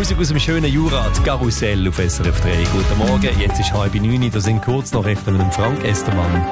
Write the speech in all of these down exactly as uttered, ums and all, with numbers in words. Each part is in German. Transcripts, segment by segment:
Musik aus dem schönen Jura, die Karussell auf S R F drei. Guten Morgen, jetzt ist halb neun, da sind Kurznachrichten mit dem Frank Estermann.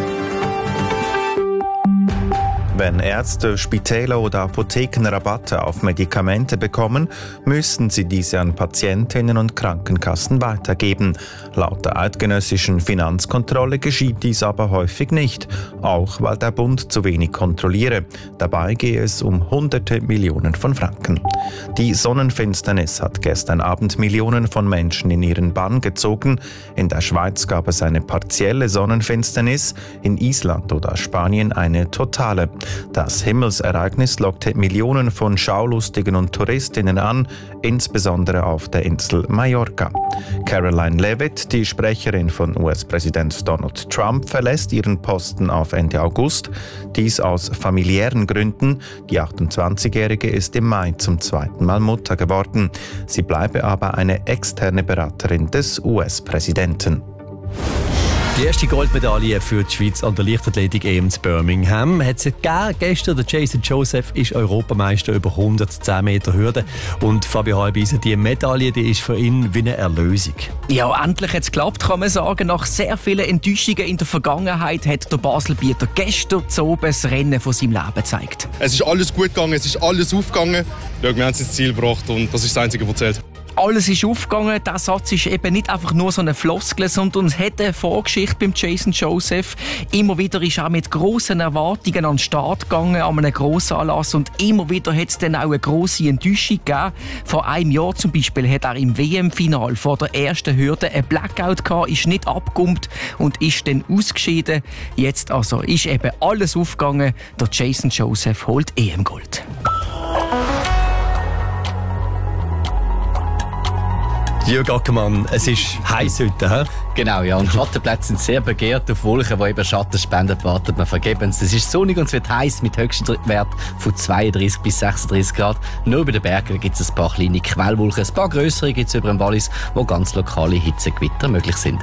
Wenn Ärzte, Spitäler oder Apotheken Rabatte auf Medikamente bekommen, müssen sie diese an Patientinnen und Krankenkassen weitergeben. Laut der eidgenössischen Finanzkontrolle geschieht dies aber häufig nicht, auch weil der Bund zu wenig kontrolliere. Dabei gehe es um hunderte Millionen von Franken. Die Sonnenfinsternis hat gestern Abend Millionen von Menschen in ihren Bann gezogen. In der Schweiz gab es eine partielle Sonnenfinsternis, in Island oder Spanien eine totale. Das Himmelsereignis lockte Millionen von Schaulustigen und Touristinnen an, insbesondere auf der Insel Mallorca. Caroline Leavitt, die Sprecherin von U S-Präsident Donald Trump, verlässt ihren Posten auf Ende August. Dies aus familiären Gründen. Die achtundzwanzigjährige ist im Mai zum zweiten Mal Mutter geworden. Sie bleibe aber eine externe Beraterin des U S-Präsidenten. Die erste Goldmedaille für die Schweiz an der Leichtathletik-E M in Birmingham hat es gegeben. Gestern der Jason Joseph ist Europameister über hundertzehn Meter Hürde. Und Fabio Halbisen, die Medaille, die ist für ihn wie eine Erlösung. Ja, endlich hat es geklappt, kann man sagen. Nach sehr vielen Enttäuschungen in der Vergangenheit hat der Baselbieter gestern zu oben das Rennen von seinem Leben gezeigt. Es ist alles gut gegangen, es ist alles aufgegangen. Wir haben es ins Ziel gebracht und das ist das Einzige, was zählt. Alles ist aufgegangen. Der Satz ist eben nicht einfach nur so eine Floskel, sondern es hat eine Vorgeschichte beim Jason Joseph. Immer wieder ist er mit grossen Erwartungen an den Start gegangen, an einem Grossanlass. Und immer wieder hat es dann auch eine grosse Enttäuschung gegeben. Vor einem Jahr zum Beispiel hat er im W M-Final vor der ersten Hürde ein Blackout gehabt, ist nicht abgekumpt und ist dann ausgeschieden. Jetzt also ist eben alles aufgegangen. Der Jason Joseph holt E M-Gold. Jürg Ackermann, es ist heiß heute, he? Genau, ja. Und Schattenplätze sind sehr begehrt auf Wolken, die eben Schatten spenden, wartet man vergebens. Es ist sonnig und es wird heiß mit höchsten Wert von zweiunddreißig bis sechsunddreißig Grad. Nur bei den Bergen gibt es ein paar kleine Quellwolken. Ein paar grössere gibt es über dem Wallis, wo ganz lokale Hitzegewitter möglich sind.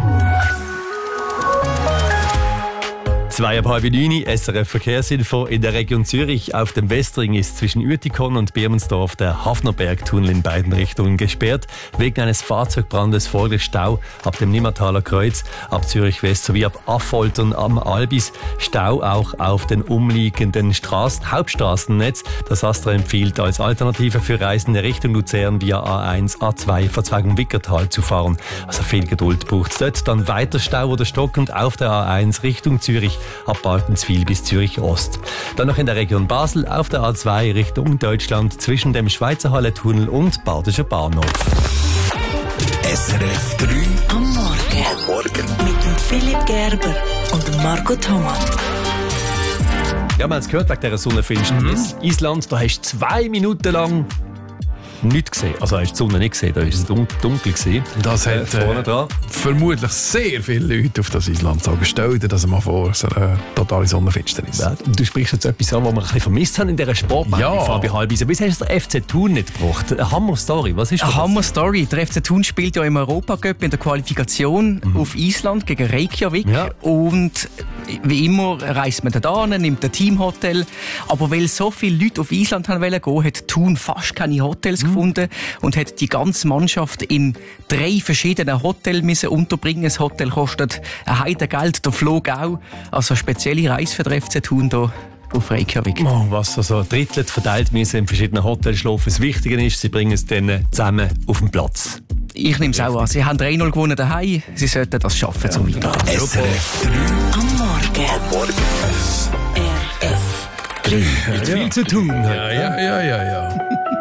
Zwei ab halb neun, S R F Verkehrsinfo. In der Region Zürich auf dem Westring ist zwischen Uetikon und Birmensdorf der Hafnerbergtunnel in beiden Richtungen gesperrt. Wegen eines Fahrzeugbrandes folgt Stau ab dem Nimmertaler Kreuz, ab Zürich West sowie ab Affoltern am Albis. Stau auch auf den umliegenden Straßen, Hauptstraßennetz. Das Astra empfiehlt als Alternative für Reisende Richtung Luzern via A eins, A zwei, Verzweigung Wickertal zu fahren. Also viel Geduld braucht es dort. Dann weiter Stau oder stockend auf der A eins Richtung Zürich ab Baltenswil bis Zürich Ost. Dann noch in der Region Basel auf der A zwei Richtung Deutschland zwischen dem Schweizer Hallentunnel und Badischer Bahnhof. S R F drei am Morgen. Am Morgen. Mit dem Philipp Gerber und dem Marco Thomas. Ja, wir haben es gehört wegen dieser Sonnenfinsternis. Mhm. Island, da hast du zwei Minuten lang nichts gesehen. Also hast du die Sonne nicht gesehen, da war es dunkel, dunkel gewesen. Das äh, hat vorne äh, dran. vermutlich sehr viele Leute auf das Island sagen. Stell dir das mal vor, so eine totale Sonnenfinsternis. Ja, du sprichst jetzt etwas an, was wir ein bisschen vermisst haben in dieser Sportmeldung, ja. Fabi Halbisen. Bis hast du der F C Thun nicht gebracht. Eine Hammer-Story, was ist das? Eine Hammer-Story. Der F C Thun spielt ja im Europacup in der Qualifikation mhm. auf Island gegen Reykjavik. Ja. Und wie immer reist man da hin, nimmt ein Teamhotel. Aber weil so viele Leute auf Island haben wollen gehen, hat Thun fast keine Hotels mhm. gefunden und hat die ganze Mannschaft in drei verschiedenen Hotels müssen unterbringen. Das Hotel kostet ein Heidengeld, der Flug auch. Also eine spezielle Reise für den F C Thun hier auf Reykjavik. Oh, was also drittelt verteilt müssen in verschiedenen Hotels schlafen. Das Wichtige ist, sie bringen es dann zusammen auf den Platz. Ich nehme es auch an. Sie haben drei null gewonnen daheim. Sie sollten das schaffen ja. zum Weiterkommen. S R F drei am Morgen. Am Morgen. S R F drei. Mit viel zu tun. Ja, ja, ja, ja, ja.